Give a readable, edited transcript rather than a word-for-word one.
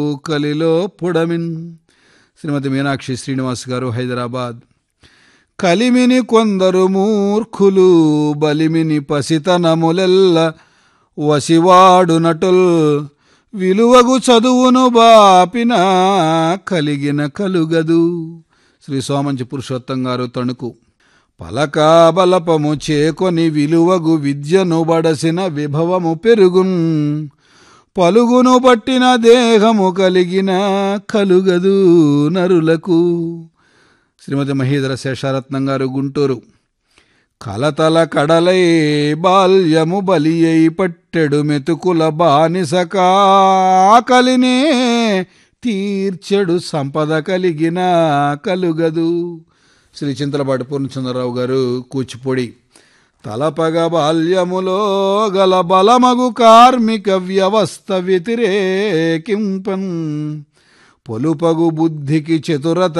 కలిలో పుడమిన్. శ్రీమతి మీనాక్షి శ్రీనివాస్ గారు, హైదరాబాద్. కలిమిని కొందరు మూర్ఖులు, బలిమిని పసితనములెల్ల వసివాడునటుల్, విలువగు చదువును బాపిన కలిగిన కలుగదు. శ్రీ సోమంచి పురుషోత్తం గారు, తణుకు. పలకా బలపము చేకొని విలువగు విద్యను బడసిన విభవము పెరుగున్, పలుగును పట్టిన దేహము కలిగిన కలుగదు నరులకు. శ్రీమతి మహీధర శేషారత్నం గారు, గుంటూరు. కలతల కడలై బాల్యము బలి అయి పట్టెడు మెతుకుల బానిసకాకలినే తీర్చెడు సంపద కలిగిన కలుగదు. శ్రీ చింతలపాటి పూర్ణచంద్రరావు గారు, కూచిపూడి. తలపగ బాల్యములో గల బలమగు కార్మిక వ్యవస్థ వ్యతిరేకింపన్, పొలుపగు బుద్ధికి చతురత